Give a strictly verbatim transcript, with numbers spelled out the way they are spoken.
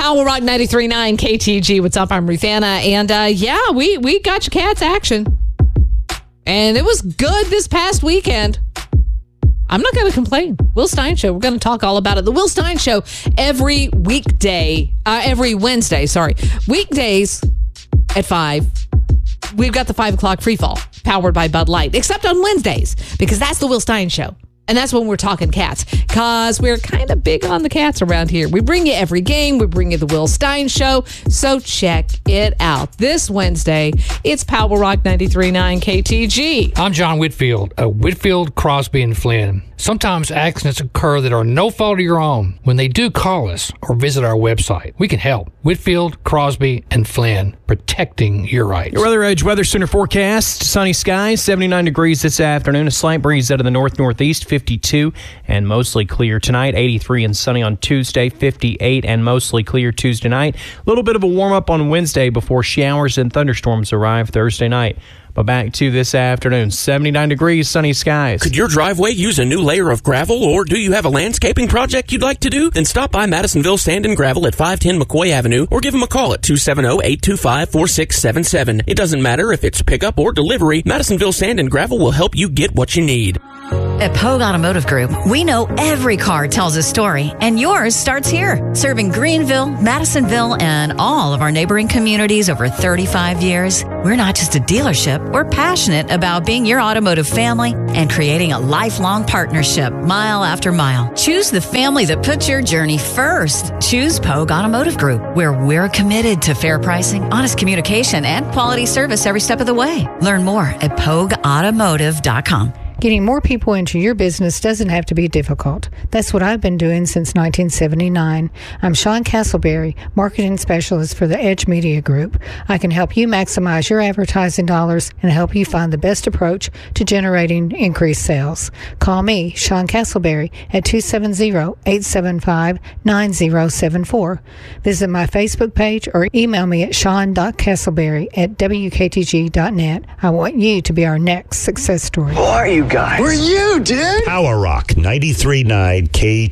Power Rock ninety-three point nine K T G. What's up? I'm Ruth Anna. And uh, yeah, we, we got your Cats action. And it was good this past weekend. I'm not going to complain. Will Stein Show. We're going to talk all about it. The Will Stein Show every weekday, uh, every Wednesday, sorry. Weekdays at five. We've got the five o'clock free fall powered by Bud Light, except on Wednesdays, because that's the Will Stein Show. And that's when we're talking cats, because we're kind of big on the cats around here. We bring you every game. We bring you the Will Stein Show. So check it out. This Wednesday, it's Power Rock ninety-three point nine K T G. I'm John Whitfield of Whitfield, Crosby, and Flynn. Sometimes accidents occur that are no fault of your own. When they do, call us or visit our website. We can help. Whitfield, Crosby, and Flynn, protecting your rights. Your Weather Edge Weather Center forecast. Sunny skies, seventy-nine degrees this afternoon. A slight breeze out of the north-northeast, fifty-two, and mostly clear tonight. eighty-three and sunny on Tuesday, fifty-eight, and mostly clear Tuesday night. A little bit of a warm-up on Wednesday before showers and thunderstorms arrive Thursday night. But back to this afternoon, seventy-nine degrees, sunny skies. Could your driveway use a new layer of gravel, or do you have a landscaping project you'd like to do? Then stop by Madisonville Sand and Gravel at five ten McCoy Avenue, or give them a call at two seven zero, eight two five, four six seven seven. It doesn't matter if it's pickup or delivery, Madisonville Sand and Gravel will help you get what you need. At Pogue Automotive Group, we know every car tells a story, and yours starts here. Serving Greenville, Madisonville, and all of our neighboring communities over thirty-five years, we're not just a dealership, we're passionate about being your automotive family and creating a lifelong partnership mile after mile. Choose the family that puts your journey first. Choose Pogue Automotive Group, where we're committed to fair pricing, honest communication, and quality service every step of the way. Learn more at pogue automotive dot com. Getting more people into your business doesn't have to be difficult. That's what I've been doing since nineteen seventy-nine. I'm Sean Castleberry, Marketing Specialist for the Edge Media Group. I can help you maximize your advertising dollars and help you find the best approach to generating increased sales. Call me, Sean Castleberry, at two seven zero, eight seven five, nine zero seven four. Visit my Facebook page or email me at sean dot castleberry at w k t g dot net. I want you to be our next success story. Who are you guys? We're you, dude. Power Rock ninety-three point nine K